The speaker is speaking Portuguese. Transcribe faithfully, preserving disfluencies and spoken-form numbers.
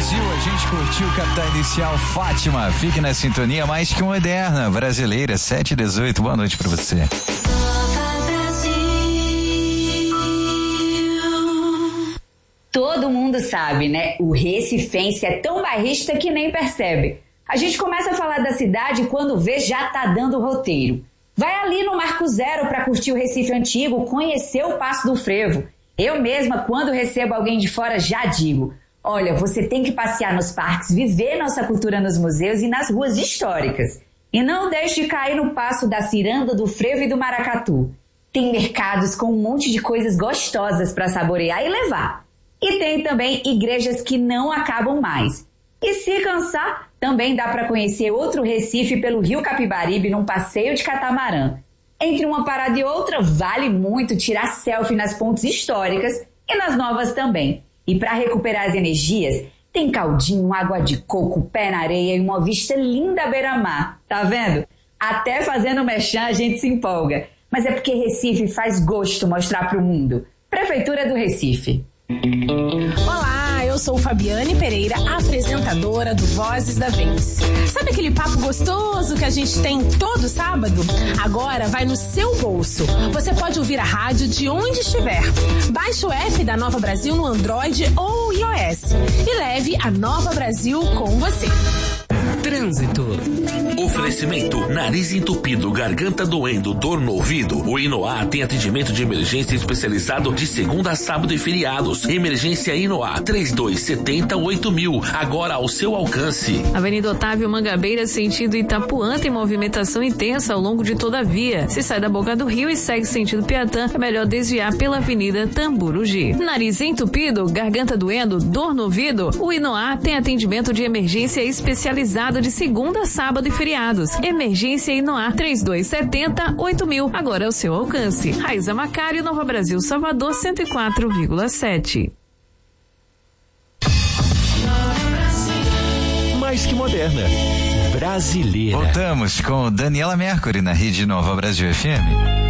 Brasil, a gente curtiu o Capital Inicial Fátima. Fique na sintonia mais que moderna, brasileira, sete e dezoito. Boa noite pra você. Todo mundo sabe, né? O recifense é tão bairrista que nem percebe. A gente começa a falar da cidade quando vê já tá dando roteiro. Vai ali no Marco Zero para curtir o Recife antigo, conhecer o Passo do Frevo. Eu mesma, quando recebo alguém de fora, já digo: olha, você tem que passear nos parques, viver nossa cultura nos museus e nas ruas históricas. E não deixe de cair no Passo da Ciranda, do Frevo e do Maracatu. Tem mercados com um monte de coisas gostosas para saborear e levar. E tem também igrejas que não acabam mais. E se cansar, também dá para conhecer outro Recife pelo Rio Capibaribe num passeio de catamarã. Entre uma parada e outra, vale muito tirar selfie nas pontes históricas e nas novas também. E para recuperar as energias, tem caldinho, água de coco, pé na areia e uma vista linda à beira-mar. Tá vendo? Até fazendo merchan a gente se empolga. Mas é porque Recife faz gosto mostrar pro mundo. Prefeitura do Recife. Olá, eu sou Fabiane Pereira, apresentadora do Vozes da Vez. Sabe aquele papo gostoso que a gente tem todo sábado? Agora vai no seu bolso. Você pode ouvir a rádio de onde estiver. Baixe o app da Nova Brasil no Android ou iOS e leve a Nova Brasil com você. Trânsito. Oferecimento: nariz entupido, garganta doendo, dor no ouvido. O Inoar tem atendimento de emergência especializado de segunda a sábado e feriados. Emergência Inoar três dois sete zero oito mil, agora ao seu alcance. Avenida Otávio Mangabeira, sentido Itapuã, tem movimentação intensa ao longo de toda a via. Se sai da Boca do Rio e segue sentido Piatã, é melhor desviar pela Avenida Tamburugi. Nariz entupido, garganta doendo, dor no ouvido. O Inoar tem atendimento de emergência especializado de segunda, sábado e feriados. Emergência Inoar três dois sete zero oito mil, agora ao seu alcance. Raiza Macário, Nova Brasil, Salvador, cento e quatro vírgula sete. Mais que moderna, brasileira. Voltamos com Daniela Mercury na Rede Nova Brasil F M.